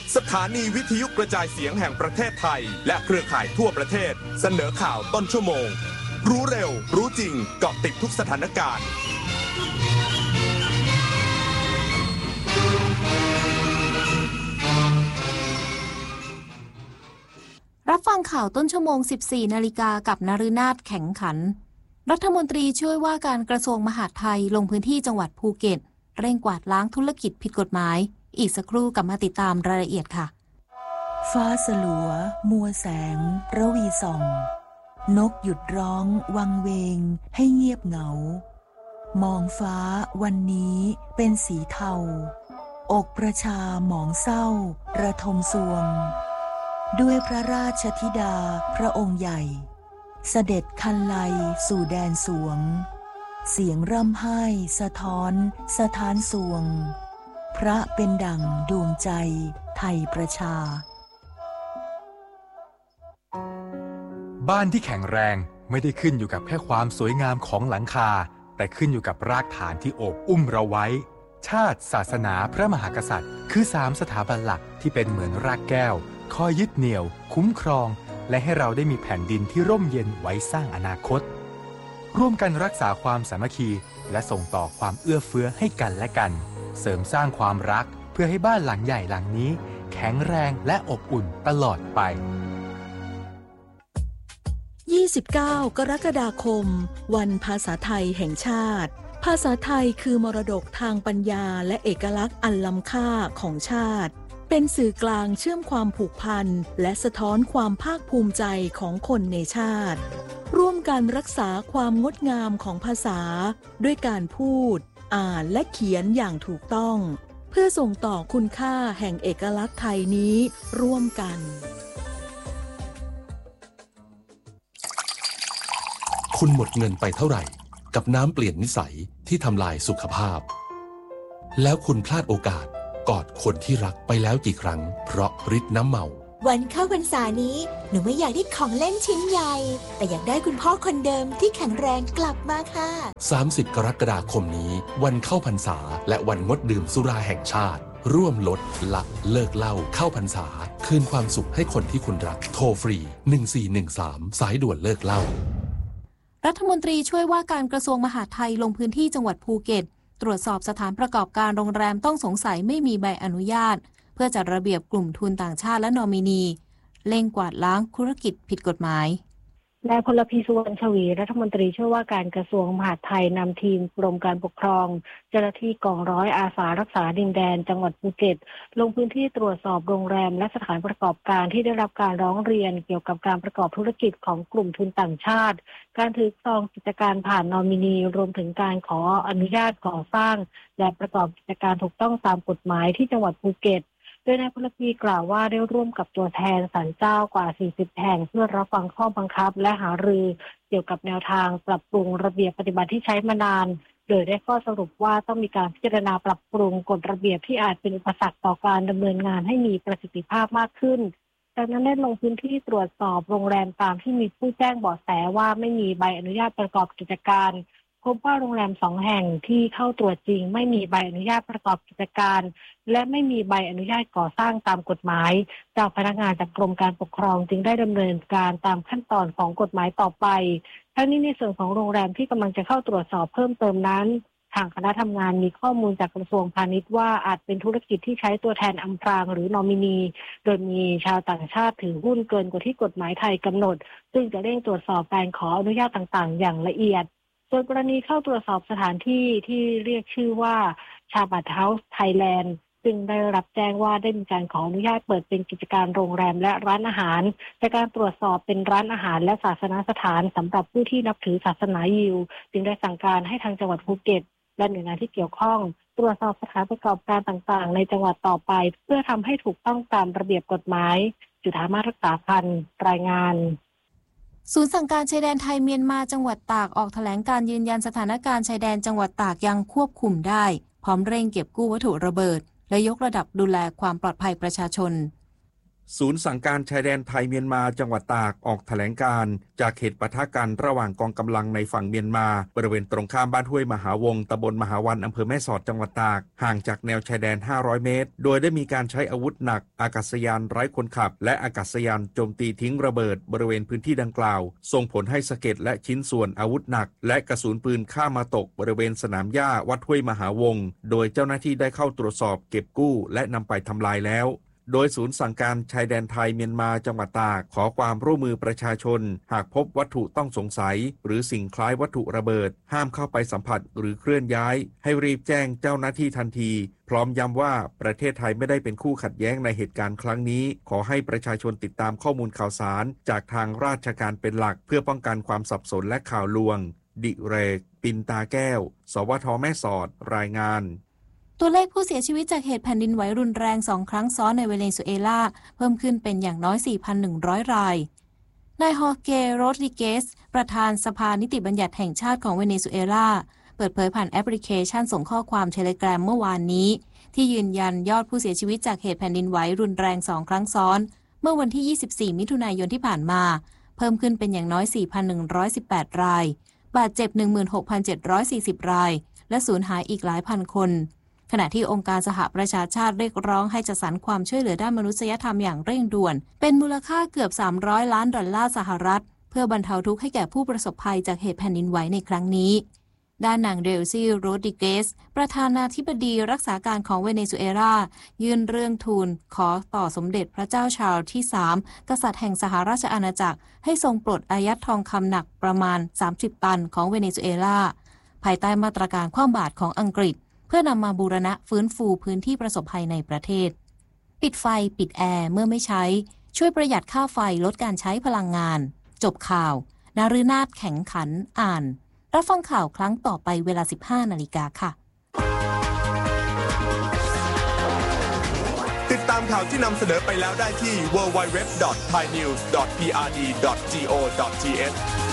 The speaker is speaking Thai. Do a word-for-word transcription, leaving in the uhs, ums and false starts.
สถานีวิทยุกระจายเสียงแห่งประเทศไทยและเครือข่ายทั่วประเทศเสนอข่าวต้นชั่วโมงรู้เร็วรู้จริงเกาะติดทุกสถานการณ์รับฟังข่าวต้นชั่วโมง สิบสี่นาฬิกากับนฤนาถแข็งขันรัฐมนตรีช่วยว่าการกระทรวงมหาดไทยลงพื้นที่จังหวัดภูเก็ตเร่งกวาดล้างธุรกิจผิดกฎหมายอีกสักครู่กลับมาติดตามรายละเอียดค่ะฟ้าสลัวมัวแสงระวีส่องนกหยุดร้องวังเวงให้เงียบเหงามองฟ้าวันนี้เป็นสีเทาอกประชาหมองเศร้าระทมสวงด้วยพระราชธิดาพระองค์ใหญ่เสด็จคันไลสู่แดนสวงเสียงร่ำไห้สะท้อนสถานสวงพระเป็นดั่งดวงใจไทยประชาบ้านที่แข็งแรงไม่ได้ขึ้นอยู่กับแค่ความสวยงามของหลังคาแต่ขึ้นอยู่กับรากฐานที่โอบอุ้มเราไว้ชาติศาสนาพระมหากษัตริย์คือสามสถาบันหลักที่เป็นเหมือนรากแก้วคอยยึดเหนี่ยวคุ้มครองและให้เราได้มีแผ่นดินที่ร่มเย็นไว้สร้างอนาคตร่วมกันรักษาความสามัคคีและส่งต่อความเอื้อเฟื้อให้กันและกันเสริมสร้างความรักเพื่อให้บ้านหลังใหญ่หลังนี้แข็งแรงและอบอุ่นตลอดไปยี่สิบเก้ากรกฎาคมวันภาษาไทยแห่งชาติภาษาไทยคือมรดกทางปัญญาและเอกลักษณ์อันล้ำค่าของชาติเป็นสื่อกลางเชื่อมความผูกพันและสะท้อนความภาคภูมิใจของคนในชาติร่วมกันรักษาความงดงามของภาษาด้วยการพูดอ่านและเขียนอย่างถูกต้องเพื่อส่งต่อคุณค่าแห่งเอกลักษณ์ไทยนี้ร่วมกันคุณหมดเงินไปเท่าไหร่กับน้ำเปลี่ยนนิสัยที่ทำลายสุขภาพแล้วคุณพลาดโอกาสกอดคนที่รักไปแล้วกี่ครั้งเพราะฤทธิ์น้ำเมาวันเข้าพรรษานี้หนูไม่อยากได้ของเล่นชิ้นใหญ่แต่อยากได้คุณพ่อคนเดิมที่แข็งแรงกลับมาค่ะสามสิบกรกฎาคมนี้วันเข้าพรรษาและวันงดดื่มสุราแห่งชาติร่วมลดละเลิกเหล้าเข้าพรรษาคืนความสุขให้คนที่คุณรักโทรฟรีหนึ่งสี่หนึ่งสามสายด่วนเลิกเหล้ารัฐมนตรีช่วยว่าการกระทรวงมหาดไทยลงพื้นที่จังหวัดภูเก็ตตรวจสอบสถานประกอบการโรงแรมต้องสงสัยไม่มีใบอนุญาตเพื่อจัดระเบียบกลุ่มทุนต่างชาติและนอมินีเร่งกวาดล้างธุรกิจผิดกฎหมายนายพลพีสุวรรณชวีรัฐมนตรีช่วยว่าการกระทรวงมหาดไทยนำทีมกรมการปกครองเจ้าหน้าที่กองร้อยอาสารักษาดินแดนจังหวัดภูเก็ตลงพื้นที่ตรวจสอบโรงแรมและสถานประกอบการที่ได้รับการร้องเรียนเกี่ยวกับการประกอบธุรกิจของกลุ่มทุนต่างชาติการถือครองกิจการผ่านนอมินีรวมถึงการขออนุญาตก่อสร้างและประกอบกิจการถูกต้องตามกฎหมายที่จังหวัดภูเก็ตโดยนายพลพีกล่าวว่าได้ร่วมกับตัวแทนศาลเจ้ากว่าสี่สิบแห่งเพื่อรับฟังข้อบังคับและหารือเกี่ยวกับแนวทางปรับปรุงระเบียบปฏิบัติที่ใช้มานานโดยได้ข้อสรุปว่าต้องมีการพิจารณาปรับปรุงกฎระเบียบที่อาจเป็นอุปสรรคต่อการดำเนินงานให้มีประสิทธิภาพมากขึ้นดังนั้นได้ลงพื้นที่ตรวจสอบโรงแรมตามที่มีผู้แจ้งเบาะแสว่าไม่มีใบอนุญาตประกอบกิจการพบว่าโรงแรมสองแห่งที่เข้าตรวจจริงไม่มีใบอนุญาตประกอบกิจการและไม่มีใบอนุญาตก่อสร้างตามกฎหมายเจ้าพนักงานจากกรมการปกครองจึงได้ดำเนินการตามขั้นตอนของกฎหมายต่อไปทั้งนี้ในส่วนของโรงแรมที่กำลังจะเข้าตรวจสอบเพิ่มเติมนั้นทางคณะทำงานมีข้อมูลจากกระทรวงพาณิชย์ว่าอาจเป็นธุรกิจที่ใช้ตัวแทนอำพรางหรือนอมินีโดยมีชาวต่างชาติถือหุ้นเกินกว่าที่กฎหมายไทยกำหนดซึ่งจะเร่งตรวจสอบการขออนุญาตต่างๆอย่างละเอียดส่วนกรณีเข้าตรวจสอบสถานที่ที่เรียกชื่อว่าชาบัตเฮาส์ไทยแลนด์ซึ่งได้รับแจ้งว่าได้มีการขออนุญาตเปิดเป็นกิจการโรงแรมและร้านอาหารแต่การตรวจสอบเป็นร้านอาหารและศาสนสถานสำหรับผู้ที่นับถือศาสนายิวจึงได้สั่งการให้ทางจังหวัดภูเก็ตและหน่วยงานที่เกี่ยวข้องตรวจสอบสถานประกอบการต่างๆในจังหวัดต่อไปเพื่อทำให้ถูกต้องตามระเบียบกฎหมายจุฑามาสรักษาพันธ์รายงานศูนย์สั่งการชายแดนไทยเมียนมาจังหวัดตากออกแถลงการยืนยันสถานการณ์ชายแดนจังหวัดตากยังควบคุมได้พร้อมเร่งเก็บกู้วัตถุระเบิดและยกระดับดูแลความปลอดภัยประชาชนศูนย์สั่งการชายแดนไทยเมียนมาจังหวัดตากออกแถลงการจากเหตุปะทะกันระหว่างกองกำลังในฝั่งเมียนมาบริเวณตรงข้ามบ้านห้วยมหาวงตำบลมหาวันอำเภอแม่สอดจังหวัดตากห่างจากแนวชายแดนห้าร้อยเมตรโดยได้มีการใช้อาวุธหนักอากาศยานไร้คนขับและอากาศยานโจมตีทิ้งระเบิดบริเวณพื้นที่ดังกล่าวส่งผลให้สะเก็ดและชิ้นส่วนอาวุธหนักและกระสุนปืนข้ามมาตกบริเวณสนามหญ้าวัดห้วยมหาวงโดยเจ้าหน้าที่ได้เข้าตรวจสอบเก็บกู้และนำไปทำลายแล้วโดยศูนย์สั่งการชายแดนไทยเมียนมาจังหวัดตากขอความร่วมมือประชาชนหากพบวัตถุต้องสงสัยหรือสิ่งคล้ายวัตถุระเบิดห้ามเข้าไปสัมผัสหรือเคลื่อนย้ายให้รีบแจ้งเจ้าหน้าที่ทันทีพร้อมย้ำว่าประเทศไทยไม่ได้เป็นคู่ขัดแย้งในเหตุการณ์ครั้งนี้ขอให้ประชาชนติดตามข้อมูลข่าวสารจากทางราชการเป็นหลักเพื่อป้องกันความสับสนและข่าวลวงดิเรกปินตาแก้วสวทแม่สอดรายงานตัวเลขผู้เสียชีวิตจากเหตุแผ่นดินไหวรุนแรงสองครั้งซ้อนในเวเนซุเอลาเพิ่มขึ้นเป็นอย่างน้อย สี่พันหนึ่งร้อย รายนายฮอร์เกโรดริเกสประธานสภานิติบัญญัติแห่งชาติของเวเนซุเอลาเปิดเผยผ่านแอปพลิเคชันส่งข้อความเทเลแกรมเมื่อวานนี้ที่ยืนยันยอดผู้เสียชีวิตจากเหตุแผ่นดินไหวรุนแรงสองครั้งซ้อนเมื่อวันที่ยี่สิบสี่มิถุนายนที่ผ่านมาเพิ่มขึ้นเป็นอย่างน้อย สี่พันหนึ่งร้อยสิบแปด รายบาดเจ็บ หนึ่งหมื่นหกพันเจ็ดร้อยสี่สิบ รายและสูญหายอีกหลายพันคนขณะที่องค์การสหประชาชาติเรียกร้องให้จัดสรรความช่วยเหลือด้านมนุษยธรรมอย่างเร่งด่วนเป็นมูลค่าเกือบสามร้อยล้านดอลลาร์สหรัฐเพื่อบรรเทาทุกข์ให้แก่ผู้ประสบภัยจากเหตุแผ่นดินไหวในครั้งนี้ด้านนางเดลซี่โรดริเกสประธานาธิบดีรักษาการของเวเนซุเอลายื่นเรื่องทูลขอต่อสมเด็จพระเจ้าชาร์ลส์ที่สามกษัตริย์แห่งสหราชอาณาจักรให้ทรงปลดอายัดทองคำหนักประมาณสามสิบตันของเวเนซุเอลาภายใต้มาตรการคว่ำบาตรของอังกฤษเพื่อนำมาบูรณะฟื้นฟูพื้นที่ประสบภัยในประเทศปิดไฟปิดแอร์เมื่อไม่ใช้ช่วยประหยัดค่าไฟลดการใช้พลังงานจบข่าวนาฤนาถแข็งขันอ่านรับฟังข่าวครั้งต่อไปเวลา สิบห้านาฬิกาค่ะติดตามข่าวที่นำเสนอไปแล้วได้ที่ ดับเบิลยู ดับเบิลยู ดับเบิลยู ดอท ไทยนิวส์ ดอท พี อาร์ ดี ดอท จี โอ ดอท ที เอช